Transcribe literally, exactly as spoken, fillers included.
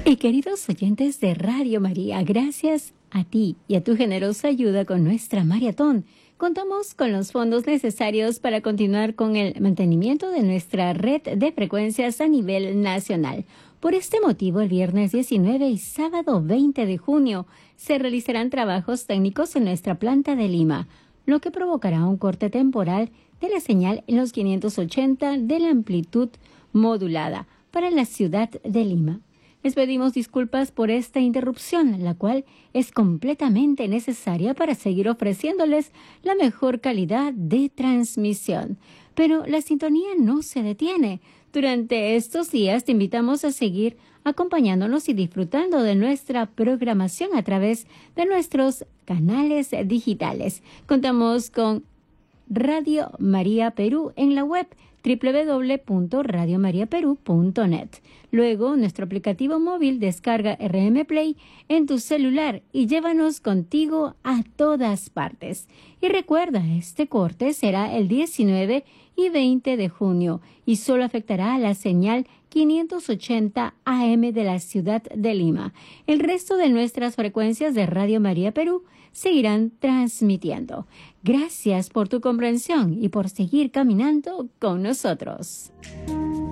Y queridos oyentes de Radio María, gracias a ti y a tu generosa ayuda con nuestra maratón, contamos con los fondos necesarios para continuar con el mantenimiento de nuestra red de frecuencias a nivel nacional. Por este motivo, el viernes diecinueve y sábado veinte de junio se realizarán trabajos técnicos en nuestra planta de Lima, lo que provocará un corte temporal de la señal en los quinientos ochenta de la amplitud modulada para la ciudad de Lima. Les pedimos disculpas por esta interrupción, la cual es completamente necesaria para seguir ofreciéndoles la mejor calidad de transmisión. Pero la sintonía no se detiene. Durante estos días te invitamos a seguir acompañándonos y disfrutando de nuestra programación a través de nuestros canales digitales. Contamos con Radio María Perú en la web doble u doble u doble u punto radio maría perú punto net. Luego, nuestro aplicativo móvil, descarga R M Play en tu celular y llévanos contigo a todas partes. Y recuerda, este corte será el diecinueve y veinte de junio y solo afectará a la señal quinientos ochenta A M de la ciudad de Lima. El resto de nuestras frecuencias de Radio María Perú seguirán transmitiendo. Gracias por tu comprensión y por seguir caminando con nosotros.